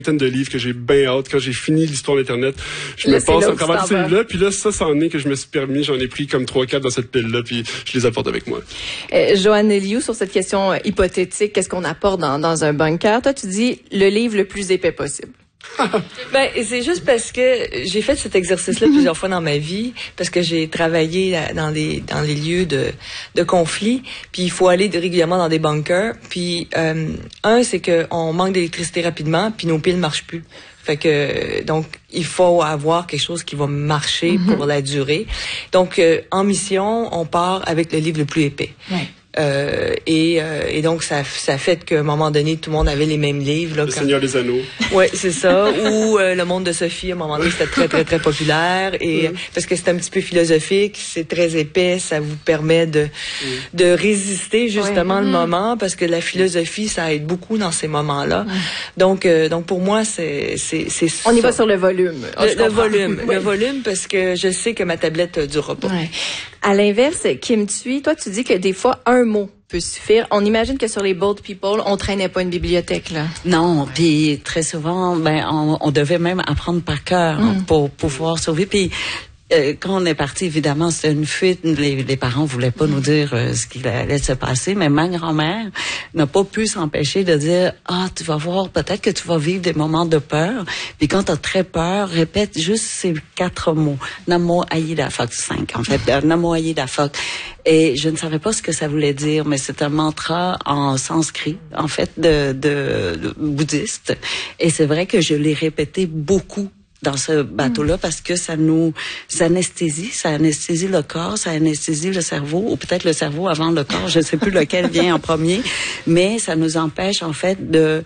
de livres que j'ai bien hâte. Quand j'ai fini l'histoire d'Internet, je me passe à travers ces livres-là, puis là, ça en est que je me suis permis, j'en ai pris comme 3-4 dans cette pile-là, puis je les apporte avec moi. Joanne Liu, sur cette question hypothétique, qu'est-ce qu'on apporte dans un bunker? Toi, tu dis le livre le plus épais possible. Ben, c'est juste parce que j'ai fait cet exercice-là plusieurs fois dans ma vie, parce que j'ai travaillé dans les lieux de conflit, puis il faut aller régulièrement dans des bunkers, puis c'est que on manque d'électricité rapidement, puis nos piles marchent plus. Fait que donc il faut avoir quelque chose qui va marcher pour la durée. Donc en mission, on part avec le livre le plus épais. Ouais. Et donc ça fait qu'à un moment donné tout le monde avait les mêmes livres là, Le Seigneur des Anneaux. Ouais, c'est ça. Ou Le Monde de Sophie, à un moment donné c'était très très très populaire et parce que c'est un petit peu philosophique, c'est très épais, ça vous permet de résister justement le moment, parce que la philosophie ça aide beaucoup dans ces moments-là. Donc pour moi c'est on y va sur le volume. Le volume, parce que je sais que ma tablette durera pas. Ouais. À l'inverse, Kim Thuy, toi tu dis que des fois un mot peut suffire. On imagine que sur les Bold People, on traînait pas une bibliothèque, là. Non, puis très souvent, on devait même apprendre par cœur pour pouvoir sauver. Puis quand on est parti, évidemment, c'était une fuite. Les parents voulaient pas nous dire ce qu'il allait se passer, mais ma grand-mère n'a pas pu s'empêcher de dire tu vas voir, peut-être que tu vas vivre des moments de peur. Puis quand tu as très peur, répète juste ces 4 mots. Namo Aïda Fok, 5 en fait. Namo Aïda Fok. Et je ne savais pas ce que ça voulait dire, mais c'est un mantra en sanskrit, en fait, de bouddhiste. Et c'est vrai que je l'ai répété beaucoup dans ce bateau-là, parce que ça anesthésie le corps, ça anesthésie le cerveau, ou peut-être le cerveau avant le corps, je ne sais plus lequel vient en premier, mais ça nous empêche en fait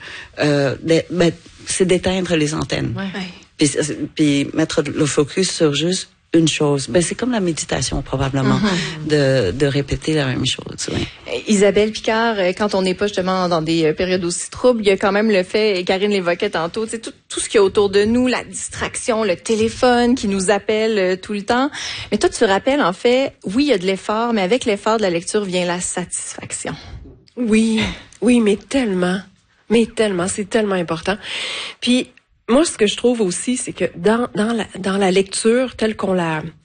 c'est d'éteindre les antennes. Ouais. Puis mettre le focus sur juste une chose. C'est comme la méditation, probablement, de répéter la même chose. Oui. Isabelle Picard, quand on n'est pas justement dans des périodes aussi troubles, il y a quand même le fait, et Karine l'évoquait tantôt, tout ce qu'il y a autour de nous, la distraction, le téléphone qui nous appelle tout le temps. Mais toi, tu rappelles, en fait, oui, il y a de l'effort, mais avec l'effort de la lecture vient la satisfaction. Oui, mais tellement, c'est tellement important. Puis, moi, ce que je trouve aussi, c'est que dans la lecture telle qu'on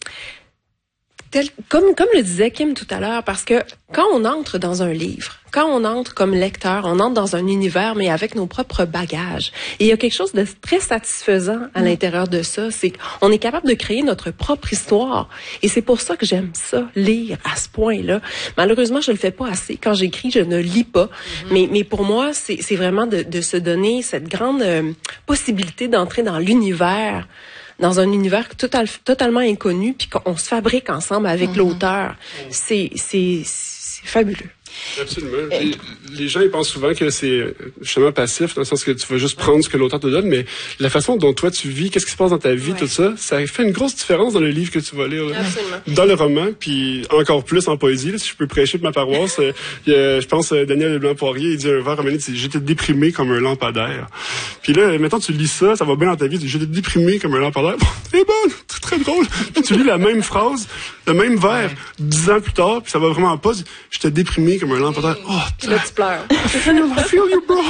comme le disait Kim tout à l'heure, parce que quand on entre dans un livre, quand on entre comme lecteur, on entre dans un univers, mais avec nos propres bagages. Et il y a quelque chose de très satisfaisant à l'intérieur de ça, c'est qu'on est capable de créer notre propre histoire. Et c'est pour ça que j'aime ça, lire à ce point-là. Malheureusement, je le fais pas assez. Quand j'écris, je ne lis pas. Mais pour moi, c'est vraiment de se donner cette grande possibilité d'entrer dans l'univers, dans un univers totalement inconnu, puis qu'on se fabrique ensemble avec l'auteur. C'est fabuleux. Absolument. Les gens, ils pensent souvent que c'est justement passif, dans le sens que tu vas juste prendre ce que l'auteur te donne, mais la façon dont toi tu vis, qu'est-ce qui se passe dans ta vie, tout ça, ça fait une grosse différence dans le livre que tu vas lire. Dans le roman, puis encore plus en poésie, là, si je peux prêcher de ma paroisse. Je pense Daniel Leblanc-Poirier, il dit un vers romané, il dit « J'étais déprimé comme un lampadaire ». Puis là, maintenant tu lis ça va bien dans ta vie, tu dis « J'étais déprimé comme un lampadaire ». C'est bon, c'est très drôle. Puis tu lis la même phrase, le même vers, 10 ans plus tard, puis ça va vraiment pas. « J'étais déprimé comme un lampadaire ». Là, tu pleures. I feel you, bro.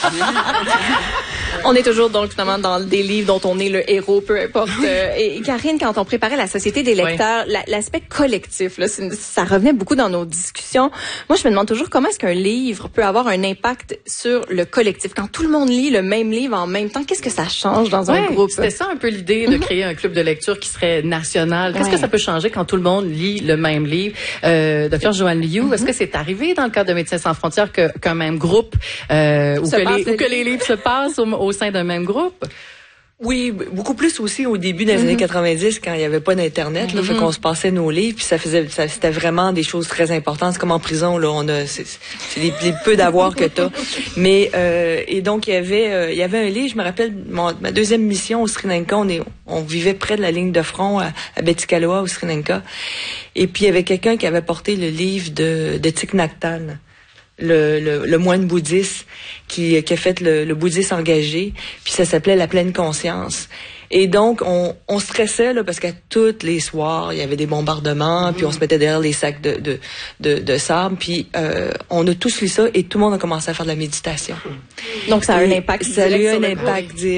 On est toujours donc justement dans des livres dont on est le héros, peu importe. Et Karine, quand on préparait la Société des lecteurs, l'aspect collectif, là, ça revenait beaucoup dans nos discussions. Moi, je me demande toujours comment est-ce qu'un livre peut avoir un impact sur le collectif. Quand tout le monde lit le même livre en même temps, qu'est-ce que ça change dans un groupe? C'était ça un peu l'idée de créer un club de lecture qui serait national. Qu'est-ce que ça peut changer quand tout le monde lit le même livre? Docteur Joanne Liu, est-ce que c'est arrivé dans le cadre de Médecins sans frontières qu'un même groupe, ou que les livres se passent au sein d'un même groupe? Oui, beaucoup plus aussi au début des années 90, quand il n'y avait pas d'Internet, là, fait qu'on se passait nos livres, puis c'était vraiment des choses très importantes. C'est comme en prison, là, c'est les peu d'avoir que t'as. Mais, et donc, il y avait un livre, je me rappelle, ma deuxième mission au Sri Lanka, on vivait près de la ligne de front à Bettikaloa, au Sri Lanka. Et puis, il y avait quelqu'un qui avait porté le livre de Thich Nhat Hanh, le moine bouddhiste qui a fait le bouddhiste engagé, puis ça s'appelait La pleine conscience. Et donc on stressait là parce qu'à tous les soirs il y avait des bombardements, puis on se mettait derrière les sacs de sable, puis on a tous lu ça et tout le monde a commencé à faire de la méditation. Donc ça a un impact. Ça a eu un impact.